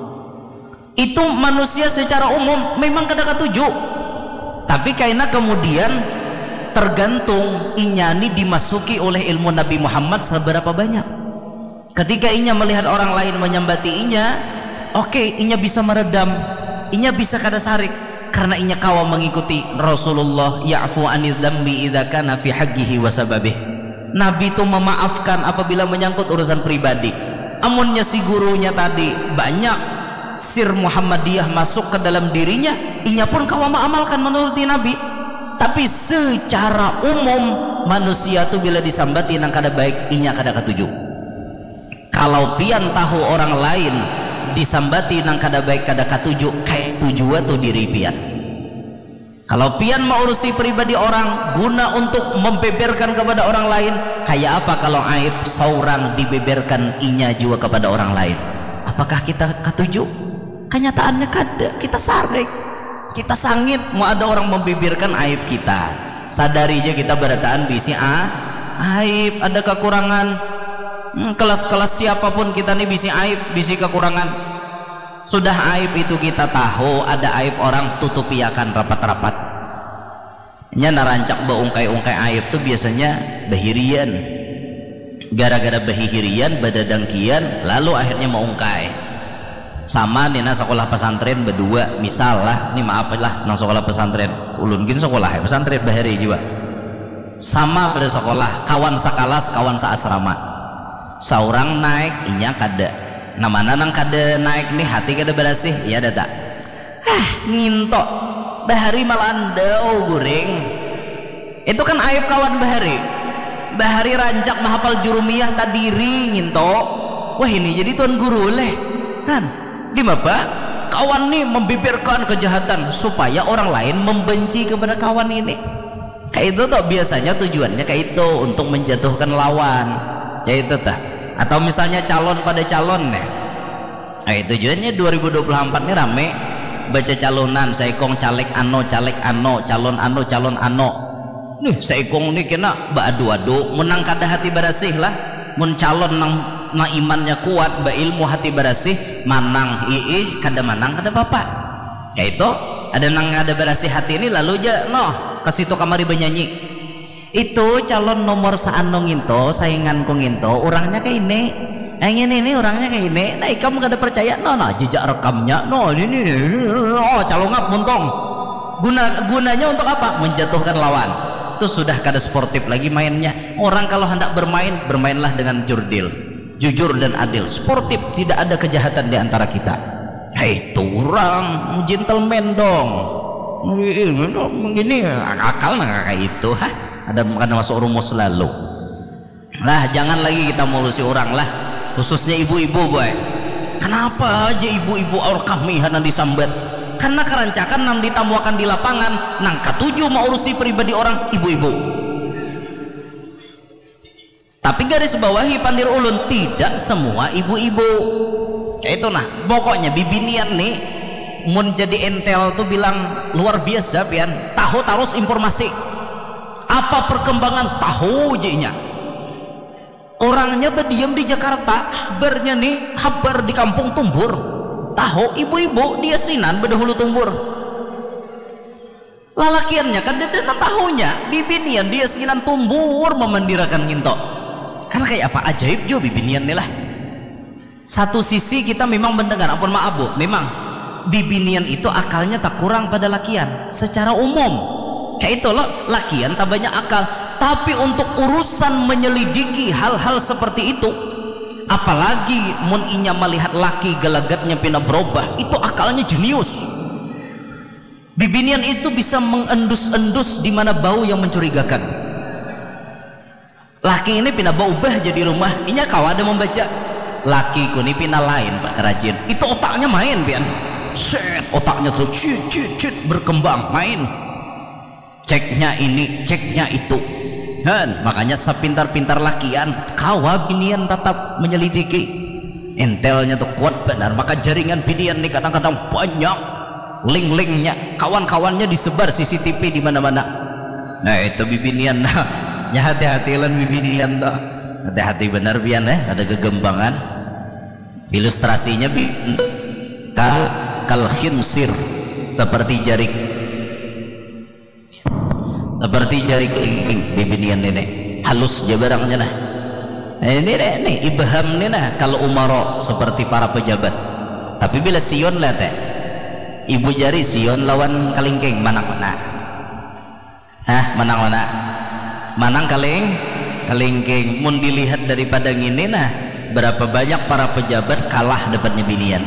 Itu manusia secara umum memang kada ketujuh, tapi karena kemudian tergantung inya ini dimasuki oleh ilmu Nabi Muhammad seberapa banyak. Ketika inya melihat orang lain menyambati inya, oke, inya bisa meredam, inya bisa kada sarik karena inya kawa mengikuti Rasulullah ya'fu anidz dzambi idza kana fi haqqihi wa sababih. Nabi itu memaafkan apabila menyangkut urusan pribadi. Amunnya si gurunya tadi banyak sir Muhammadiyah masuk ke dalam dirinya, inya pun kawa mengamalkan menuruti Nabi. Tapi secara umum manusia tuh bila disambati nang kada baik inya kada ketujuh. Kalau pian tahu orang lain disambati nang kada baik kada ketujuh, kayak tujuan tuh diri pian. Kalau pian mau urusi pribadi orang guna untuk membeberkan kepada orang lain, kayak apa kalau aib seorang dibeberkan inya juga kepada orang lain? Apakah kita ketujuh? Kenyataannya kada, kita sarik, kita sangit. Mau ada orang membibirkan aib kita, sadari aja kita berataan bisi aib, ada kekurangan. Kelas-kelas siapapun kita nih bisi aib, bisi kekurangan. Sudah aib itu kita tahu, ada aib orang tutupi akan rapat-rapat. Nya narancak beungkai-ungkai aib tuh biasanya bahirian. Gara-gara bahirian badadangkian lalu akhirnya meungkai. Sama nina sekolah pesantren berdua misal lah, ini maaf lah nang sekolah pesantren ulun gini sekolah pesantren bahari juga sama pada sekolah, kawan sakalas kawan seasrama, seorang naik inya kada, namanya nang kada naik nih hati kada berasih ya data ngintok bahari malandau goreng. Itu kan aib kawan bahari rancak mahapal jurumiyah tadiri ngintok. Wah ini jadi tuan guru leh kan di apa kawan nih membibirkan kejahatan supaya orang lain membenci kepada kawan ini. Kayak itu tuh biasanya tujuannya kayak itu untuk menjatuhkan lawan kayak itu tah. Atau misalnya calon pada calon nih, tujuannya 2024 nih rame baca calonan, saikong caleg ano calon ano nih saikong nih kena adu-adu menang kada hati berasih lah. Mun calon nang imannya kuat ba ilmu hati berasih manang kada manang kada bapak kayak itu. Ada nang ada berasih hati ini lalu aja ke situ kamari bernyanyi Itu calon nomor saano nginto, sainganku nginto, orangnya kayak ini orangnya kayak ini. Nah, kamu gak ada percaya? No, jejak rekamnya, no, ini, calon ngap muntong. Gunanya untuk apa? Menjatuhkan lawan. Itu sudah kada sportif lagi mainnya. Orang kalau hendak bermain, bermainlah dengan jurdil, jujur dan adil, sportif, tidak ada kejahatan di antara kita. Itu orang gentleman dong. Ini akal nggak kayak itu, ada masuk rumus lalu lah. Jangan lagi kita mulusi orang lah, khususnya ibu-ibu boy. Kenapa aja ibu-ibu or kami hanan disambat? Karena kerancakan nang ditamuakan di lapangan nang katuju mau urusi pribadi orang ibu-ibu. Tapi garis bawahi pandir ulun, tidak semua ibu-ibu kayak itu. Nah pokoknya bibinian nih mun jadi entel tuh bilang luar biasa pian, tahu terus informasi apa perkembangan tahu jinya. Orangnya berdiam di Jakarta, kabarnya nih kabar di kampung Tumbur, tahu ibu-ibu dia sinan bedahulu Tumbur. Lalakiannya kan dia tahunya bibinian dia sinan Tumbur memandirakan nginto. Karena kayak apa ajaib jo bibinian nih lah. Satu sisi kita memang mendengar, ampun maaf bu, memang bibinian itu akalnya tak kurang pada lakian secara umum. Kayak itu loh, lakian tak banyak akal, tapi untuk urusan menyelidiki hal-hal seperti itu, apalagi mun inya melihat laki gelagatnya pina berubah, itu akalnya jenius. Bibinian itu bisa mengendus-endus di mana bau yang mencurigakan. Laki ini pina berubah jadi rumah, inya kawan ada membaca. Laki ku ini pina lain pak rajin, itu otaknya main pian. Set, otaknya terus cit berkembang main. Ceknya ini, ceknya itu. Makanya sepintar-pintar lakian, kawa binian tetap menyelidiki. Intelnya tuh kuat benar, maka jaringan binian nih kadang-kadang banyak link-linknya, kawan-kawannya disebar CCTV di mana-mana. Nah itu bibinian, nah ya hati-hati lan bibinian tuh, hati-hati benar bian ada kegembangan. Ilustrasinya kal khinsir, seperti jari kelingking bibinian nenek halus aja barangnya nah. Ini ibham nih nah kalau umaro seperti para pejabat. Tapi bila sion lihat ibu jari sion lawan kalingking manang mana? Manang kalingking. Mun dilihat daripada gini nah, berapa banyak para pejabat kalah dapatnya binian.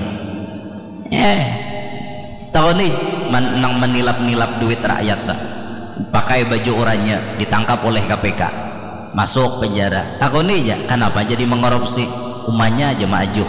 Tahu nih nang menilap-nilap duit rakyat tak? Pakai baju oranye ditangkap oleh KPK, masuk penjara. Takut nih aja kenapa jadi mengorupsi umahnya aja maju.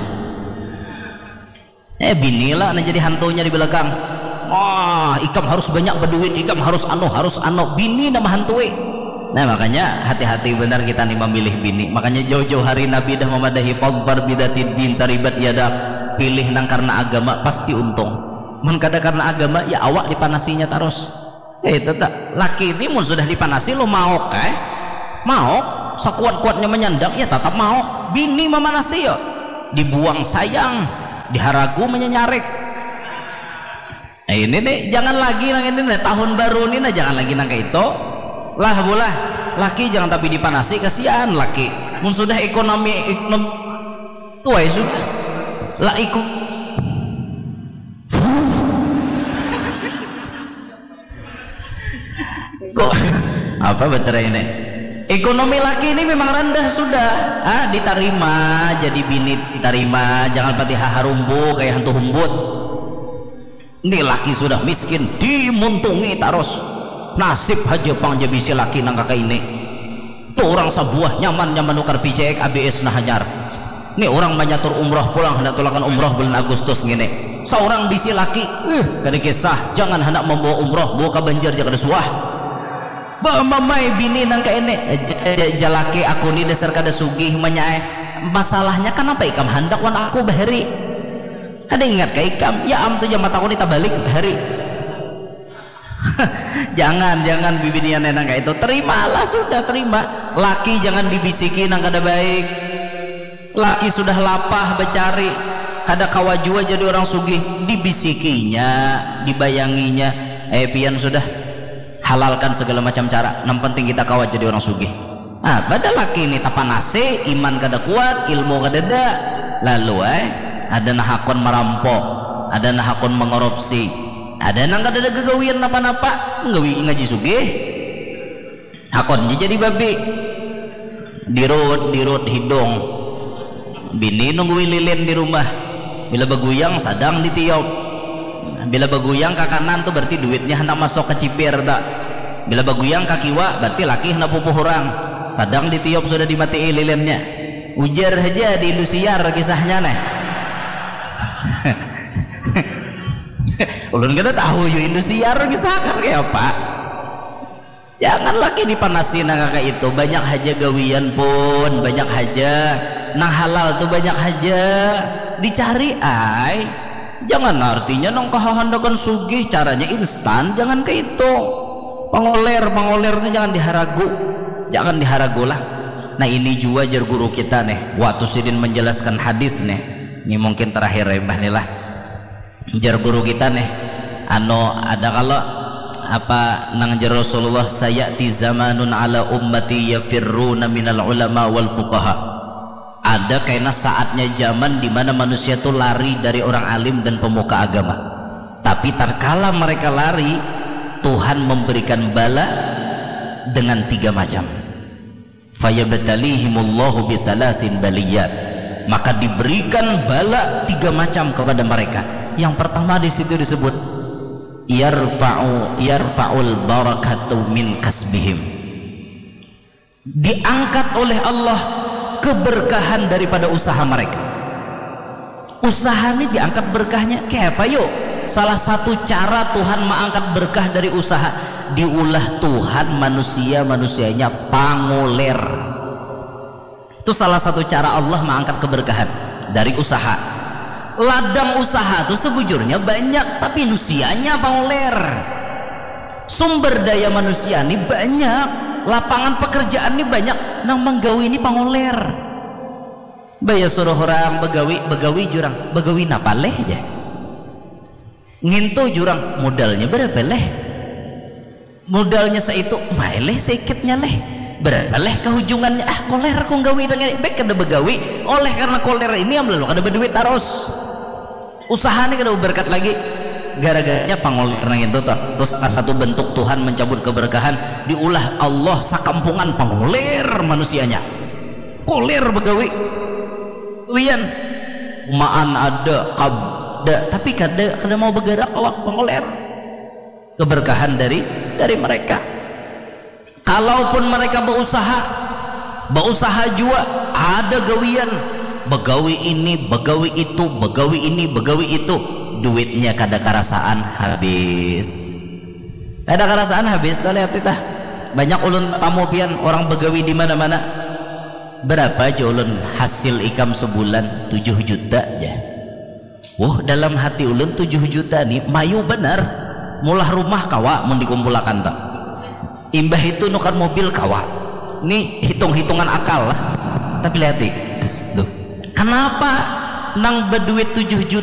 Binilah nah jadi hantunya di belakang. Ikam harus banyak berduit, ikam harus ano bini nama hantui. Nah makanya hati-hati benar kita nih memilih bini. Makanya jauh-jauh hari Nabi dah memadahi fadbar bidatid din taribat yada. Pilih nang karena agama pasti untung. Mun kada karena agama ya awak dipanasinya terus. Itu tak laki ini mun sudah dipanasi lo mau sekuat-kuatnya menyandang ya tetap mau. Bini memanasi ya dibuang sayang, diharagu menyenyarik. Ini nih jangan lagi nang ini nih, tahun baru ini nah jangan lagi nang kayak itu lah bolah. Laki jangan tapi dipanasi, kasihan laki mun sudah ekonomi tua ya sudah lah ikut kok apa betul ini ekonomi laki ini memang rendah sudah. Diterima jadi bini, diterima, jangan pati haharumbu kayak hantu humbut. Ini laki sudah miskin dimuntungi terus, nasib aja pang jabisi laki nang kakak ini tuh orang sebuah nyaman nukar PJX ABS nah hanyar. Ini orang menyatur umroh pulang hendak tulakan umroh bulan Agustus gini, seorang bisi laki kada kisah jangan hendak membawa umroh bawa ke banjir jangan suah mamai bini nang kayak ini jalaki aku ni dasar kada sugih menyai. Masalahnya kenapa ikam hendak wan aku bahari kada ingat ke ikam ya am tu jam mata aku ni tabalik bahari. jangan bibinian nang kayak itu, terimalah sudah, terima. Laki jangan dibisiki nang kada baik. Laki sudah lapah becari kada kawajua jadi orang sugih, dibisikinya, dibayanginya pian sudah halalkan segala macam cara, yang penting kita kawat jadi orang sugih. Pada laki ini tapanase, iman kada kuat, ilmu kada ada, lalu ada nahakon merampok, ada nahakon mengorupsi, ada nang kada ada gegawian napa-napa, ngaji sugih, hakon jadi babi, dirut hidung, bini nungguin lilin di rumah, bila baguyang sadang ditiup, bila baguyang ke kanan tuh berarti duitnya hendak masuk ke cipir tak, bila baguyang ke kiwa berarti laki hendak pupuh orang, sadang ditiup sudah dimatiin lilinnya. Ujar aja di Indosiar kisahnya nih. Ulun kada tahu yo Indosiar kisah kayak apa. Jangan lagi dipanasin kakak itu, banyak haja gawian pun, banyak haja nah halal tuh banyak haja dicari ay. Jangan artinya nong kahandakan sugih caranya instan, jangan kayak itu. Pangoler tuh jangan diharagu lah. Nah ini juga jar guru kita nih waktu sidin menjelaskan hadis nih, ini mungkin terakhir ya mbah nih lah, jar guru kita nih ada kalau apa nang jar Rasulullah, sayati zamanun ala ummati yafirruna minal ulama wal fuqaha. Ada kayaknya saatnya zaman dimana manusia tuh lari dari orang alim dan pemuka agama, tapi tatkala mereka lari Tuhan memberikan bala dengan 3 macam. Fayabtalihimullahu bithalathin baliyat, maka diberikan bala 3 macam kepada mereka. Yang pertama di situ disebut yarfa'ul barakatu min kasbihim, diangkat oleh Allah keberkahan daripada usaha mereka. Usaha ini diangkat berkahnya kayak apa yuk? Salah satu cara Tuhan mengangkat berkah dari usaha, diulah Tuhan manusianya panguler. Itu salah satu cara Allah mengangkat keberkahan dari usaha. Ladang usaha itu sebujurnya banyak, tapi manusianya panguler. Sumber daya manusia ini banyak, lapangan pekerjaan ini banyak, nang menggawi ini panguler. Bayar suruh orang begawi jurang, begawi napa leh aja. Ngintu jurang modalnya berapa leh, modalnya seitu maileh sedikitnya leh berapa leh kehujungannya koler aku gawi dengan baik kada begawi oleh karena koler ini yang lalu kada berduit terus usaha ini kada berkat lagi gara-garanya pangoler nang itu terus satu bentuk Tuhan mencabut keberkahan, diulah Allah sakampungan pangoler manusianya koler begawi wian maan ada tapi kada mau bergerak Allah pengoler keberkahan dari mereka. Kalaupun mereka berusaha juga ada gawian, begawi ini begawi itu duitnya kada karasaan habis lihat kita banyak ulun tamu pian orang begawi di mana-mana. Berapa aja ulun hasil ikam sebulan 7 juta aja. Dalam hati ulun 7 juta nih mayu benar, mulah rumah kawa mau dikumpulakan tak imbah itu nukan mobil kawa, nih hitung-hitungan akal lah. Tapi lihat kenapa nang berduit 7 juta